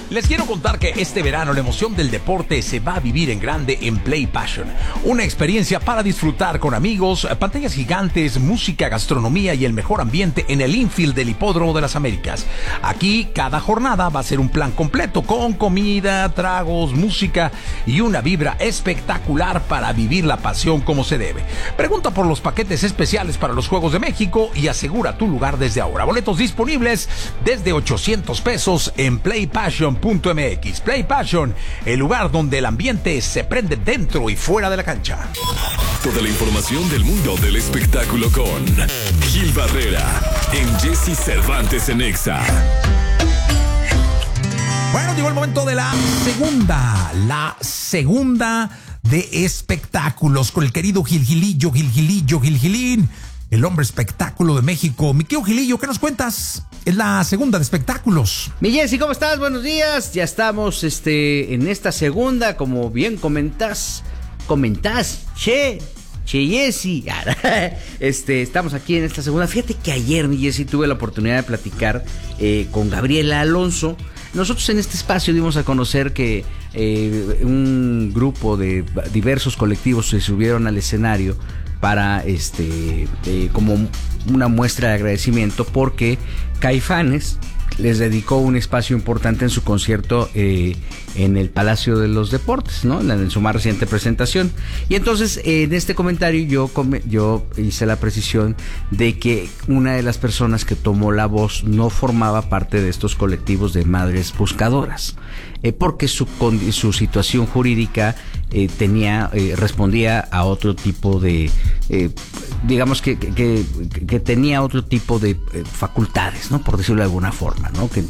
Les quiero contar que este verano la emoción del deporte se va a vivir en grande en Play Passion. Una experiencia para disfrutar con amigos, pantallas gigantes, música, gastronomía y el mejor ambiente en el infield del Hipódromo de las Américas. Aquí cada jornada va a ser un plan completo con comida, tragos, música y una vibra espectacular para vivir la pasión como se debe. Pregunta por los paquetes especiales para los Juegos de México y asegura tu lugar desde ahora. Boletos disponibles desde $800 en playpassion.mx. Play Passion, el lugar donde el ambiente se prende dentro y fuera de la cancha. Toda la información del mundo del espectáculo con Gil Barrera en Jesse Cervantes en Exa. Bueno, llegó el momento de la segunda de espectáculos con el querido Gilín, el hombre espectáculo de México. Mi querido Gilillo, ¿qué nos cuentas? Es la segunda de espectáculos. Mi Jessy, ¿cómo estás? Buenos días. Ya estamos en esta segunda, como bien comentás, Jessy. Estamos aquí en esta segunda. Fíjate que ayer, mi Jessy, tuve la oportunidad de platicar con Gabriela Alonso. Nosotros en este espacio dimos a conocer que un grupo de diversos colectivos se subieron al escenario para como una muestra de agradecimiento porque Caifanes les dedicó un espacio importante en su concierto en el Palacio de los Deportes, ¿no? En su más reciente presentación. Y entonces en este comentario yo hice la precisión de que una de las personas que tomó la voz no formaba parte de estos colectivos de madres buscadoras, porque su situación jurídica respondía a otro tipo de digamos que tenía otro tipo de facultades, ¿no? Por decirlo de alguna forma, ¿no? Que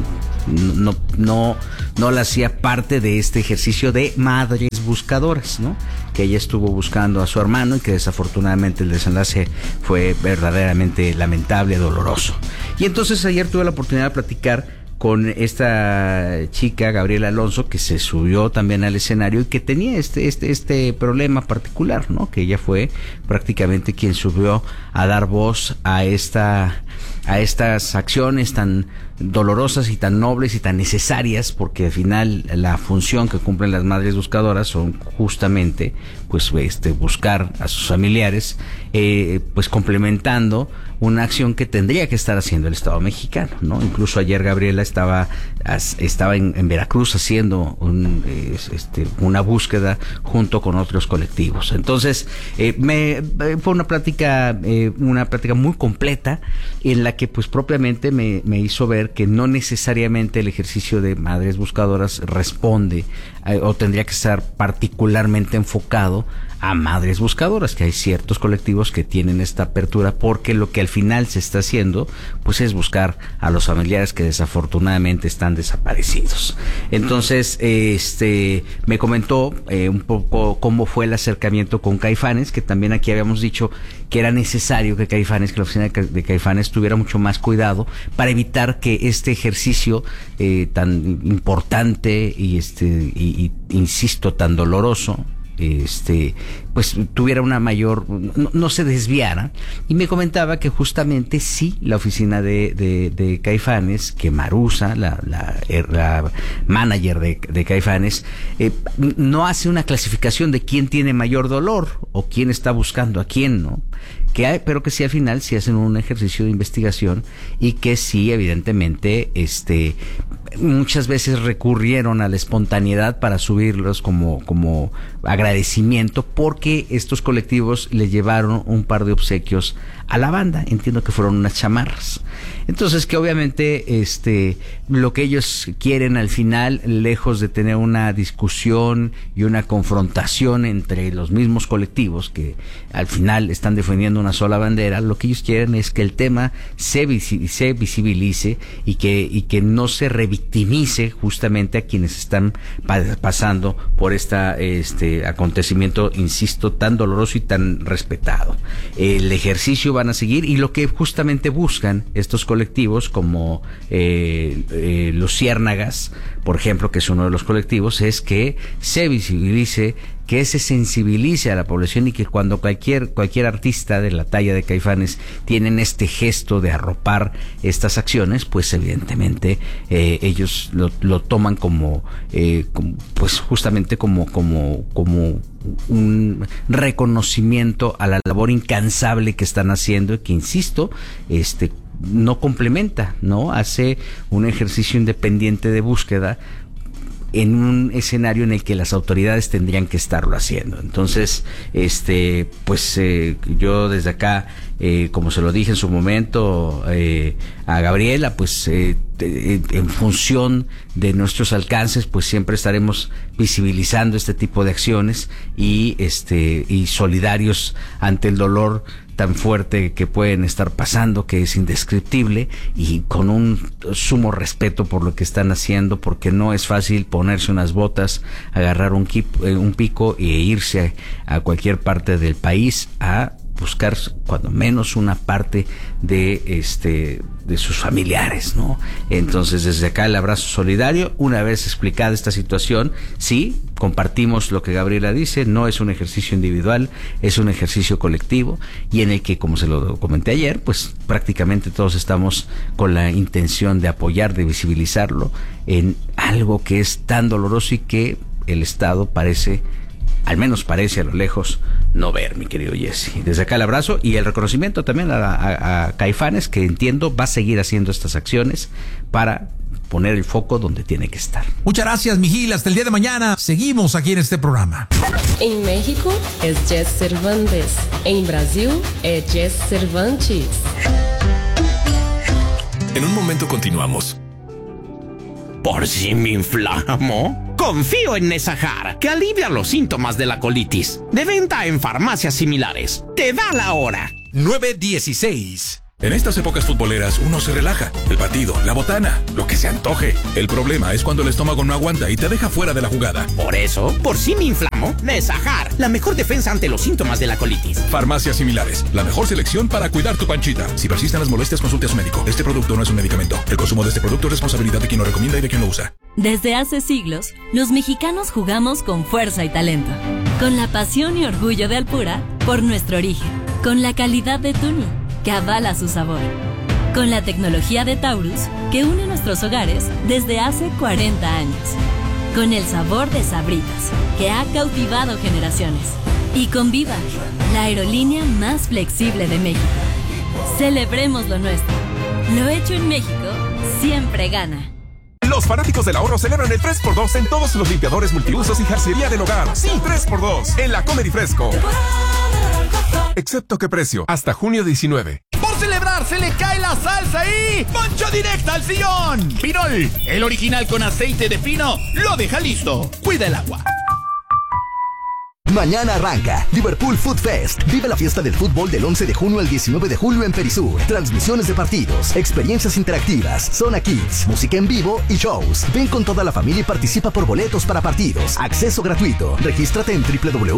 no la hacía parte de este ejercicio de madres buscadoras, ¿no? Que ella estuvo buscando a su hermano y que desafortunadamente el desenlace fue verdaderamente lamentable, doloroso. Y entonces ayer tuve la oportunidad de platicar con esta chica, Gabriela Alonso, que se subió también al escenario y que tenía este problema particular, ¿no? Que ella fue prácticamente quien subió a dar voz a estas acciones tan dolorosas y tan nobles y tan necesarias, porque al final la función que cumplen las madres buscadoras son justamente pues buscar a sus familiares, pues complementando una acción que tendría que estar haciendo el Estado mexicano, ¿no? Incluso ayer Gabriela estaba en Veracruz haciendo una búsqueda junto con otros colectivos. Entonces fue una plática muy completa en la que pues propiamente me hizo ver que no necesariamente el ejercicio de madres buscadoras responde o tendría que estar particularmente enfocado a madres buscadoras, que hay ciertos colectivos que tienen esta apertura porque lo que al final se está haciendo pues es buscar a los familiares que desafortunadamente están desaparecidos. Entonces me comentó un poco cómo fue el acercamiento con Caifanes, que también aquí habíamos dicho que era necesario que la oficina de Caifanes tuviera mucho más cuidado para evitar que este ejercicio tan importante y insisto, tan doloroso, pues tuviera una mayor, no se desviara. Y me comentaba que justamente sí, la oficina de Caifanes, que Marusa, la manager de Caifanes, no hace una clasificación de quién tiene mayor dolor o quién está buscando a quién, ¿no? Pero que sí, al final sí hacen un ejercicio de investigación y que sí, evidentemente, muchas veces recurrieron a la espontaneidad para subirlos como agradecimiento, porque estos colectivos le llevaron un par de obsequios a la banda. Entiendo que fueron unas chamarras. Entonces, que obviamente lo que ellos quieren al final, lejos de tener una discusión y una confrontación entre los mismos colectivos que al final están defendiendo una sola bandera, lo que ellos quieren es que el tema se visibilice y que no se revictimice justamente a quienes están pasando por este acontecimiento, insisto, tan doloroso y tan respetado. El ejercicio van a seguir, y lo que justamente buscan estos colectivos como Luciérnagas, por ejemplo, que es uno de los colectivos, es que se visibilice que se sensibilice a la población y que cuando cualquier artista de la talla de Caifanes tienen este gesto de arropar estas acciones, pues evidentemente ellos lo toman como pues justamente como un reconocimiento a la labor incansable que están haciendo y que, insisto, no complementa, ¿no? Hace un ejercicio independiente de búsqueda en un escenario en el que las autoridades tendrían que estarlo haciendo. Entonces, yo desde acá, como se lo dije en su momento a Gabriela, pues en función de nuestros alcances, pues siempre estaremos visibilizando este tipo de acciones y solidarios ante el dolor tan fuerte que pueden estar pasando, que es indescriptible, y con un sumo respeto por lo que están haciendo, porque no es fácil ponerse unas botas, agarrar un pico e irse a cualquier parte del país a buscar cuando menos una parte de sus familiares, ¿no? Entonces, desde acá el abrazo solidario. Una vez explicada esta situación, sí, compartimos lo que Gabriela dice, no es un ejercicio individual, es un ejercicio colectivo, y en el que, como se lo comenté ayer, pues prácticamente todos estamos con la intención de apoyar, de visibilizarlo en algo que es tan doloroso y que el Estado parece, al menos parece a lo lejos, no ver, mi querido Jesse. Desde acá el abrazo y el reconocimiento también a Caifanes, que entiendo va a seguir haciendo estas acciones para poner el foco donde tiene que estar. Muchas gracias, mi Gil. Hasta el día de mañana. Seguimos aquí en este programa. En México es Jess Cervantes. En Brasil es Jess Cervantes. En un momento continuamos. Por si me inflamo, confío en Nesajar, que alivia los síntomas de la colitis. De venta en farmacias similares. Te da la hora. 9:16. En estas épocas futboleras uno se relaja. El partido, la botana, lo que se antoje. El problema es cuando el estómago no aguanta y te deja fuera de la jugada. Por eso, por si me inflamo, Nesajar, la mejor defensa ante los síntomas de la colitis. Farmacias similares, la mejor selección para cuidar tu panchita. Si persisten las molestias, consulte a su médico. Este producto no es un medicamento. El consumo de este producto es responsabilidad de quien lo recomienda y de quien lo usa. Desde hace siglos, los mexicanos jugamos con fuerza y talento, con la pasión y orgullo de Alpura por nuestro origen, con la calidad de Tuni, que avala su sabor, con la tecnología de Taurus, que une nuestros hogares desde hace 40 años, con el sabor de Sabritas, que ha cautivado generaciones, y con Viva, la aerolínea más flexible de México. Celebremos lo nuestro. Lo hecho en México siempre gana. Los fanáticos del ahorro celebran el 3x2 en todos los limpiadores multiusos y jarcería del hogar. Sí, 3x2 en la Comer y Fresco. Excepto qué precio, hasta junio 19. Por celebrar se le cae la salsa y ¡poncho directa al sillón! Pinol, el original con aceite de pino, lo deja listo. Cuida el agua. Mañana arranca Liverpool Food Fest. Vive la fiesta del fútbol del 11 de junio al 19 de julio en Perisur. Transmisiones de partidos, experiencias interactivas, zona kids, música en vivo y shows. Ven con toda la familia y participa por boletos para partidos. Acceso gratuito. Regístrate en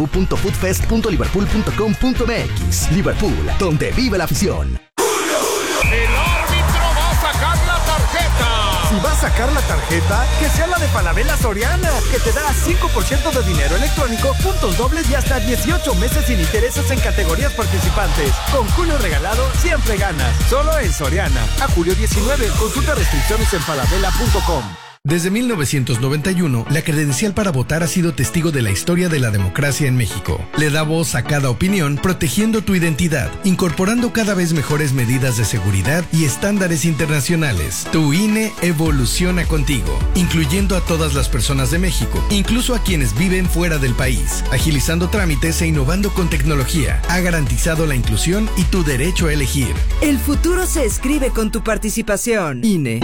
www.foodfest.liverpool.com.mx. Liverpool, donde vive la afición. El árbitro va a sacar la tarjeta. Si va a sacar la tarjeta, que sea la de Falabella Soriana, que te da 5% de dinero electrónico, puntos dobles y hasta 18 meses sin intereses en categorías participantes. Con Julio regalado, siempre ganas. Solo en Soriana. A julio 19, consulta restricciones en falabella.com. Desde 1991, la credencial para votar ha sido testigo de la historia de la democracia en México. Le da voz a cada opinión, protegiendo tu identidad, incorporando cada vez mejores medidas de seguridad y estándares internacionales. Tu INE evoluciona contigo, incluyendo a todas las personas de México, incluso a quienes viven fuera del país, agilizando trámites e innovando con tecnología. Ha garantizado la inclusión y tu derecho a elegir. El futuro se escribe con tu participación. INE.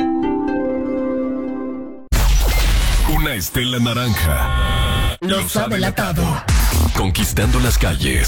Una estela naranja. Los ha delatado. Conquistando las calles.